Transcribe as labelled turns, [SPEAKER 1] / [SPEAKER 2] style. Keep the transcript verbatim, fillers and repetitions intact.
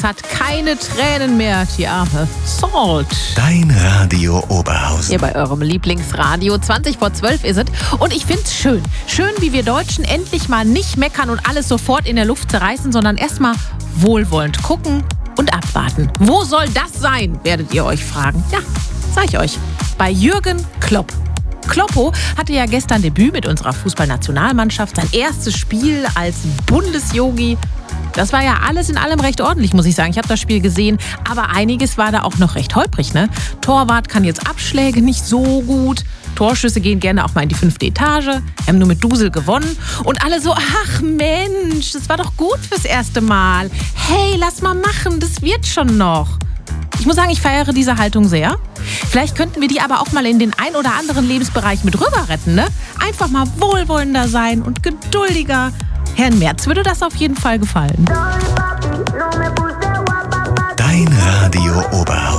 [SPEAKER 1] hat keine Tränen mehr, die arme Salt.
[SPEAKER 2] Dein Radio Oberhausen.
[SPEAKER 1] Hier bei eurem Lieblingsradio. zwanzig vor zwölf ist es. Und ich find's schön. Schön, wie wir Deutschen endlich mal nicht meckern und alles sofort in der Luft zerreißen, sondern erstmal wohlwollend gucken und abwarten. Wo soll das sein, werdet ihr euch fragen. Ja, sag ich euch. Bei Jürgen Klopp. Kloppo hatte ja gestern Debüt mit unserer Fußballnationalmannschaft. Sein erstes Spiel als Bundesjogi. Das war ja alles in allem recht ordentlich, muss ich sagen. Ich habe das Spiel gesehen, aber einiges war da auch noch recht holprig, ne? Torwart kann jetzt Abschläge nicht so gut. Torschüsse gehen gerne auch mal in die fünfte Etage. Wir haben nur mit Dusel gewonnen. Und alle so, ach Mensch, das war doch gut fürs erste Mal. Hey, lass mal machen, das wird schon noch. Ich muss sagen, ich feiere diese Haltung sehr. Vielleicht könnten wir die aber auch mal in den ein oder anderen Lebensbereich mit rüber retten, ne? Einfach mal wohlwollender sein und geduldiger. Herrn Merz würde das auf jeden Fall gefallen.
[SPEAKER 2] Dein Radio Oberhausen.